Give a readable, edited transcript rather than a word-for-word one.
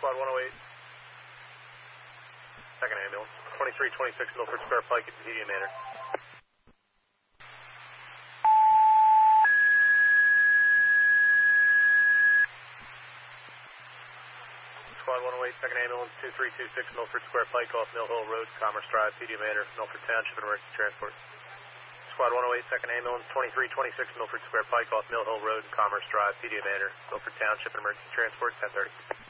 Squad 108. Second ambulance. 2326 Milford Square Pike at Medium Manor. Squad 108, second ambulance, 2326 Milford Square Pike off Mill Hill Road, Commerce Drive, Medium Manor, Milford Township Emergency Transport. Squad 108, second ambulance, 2326 Milford Square Pike off Mill Hill Road, Commerce Drive, Medium Manor, Milford Township Emergency Transport, 1030.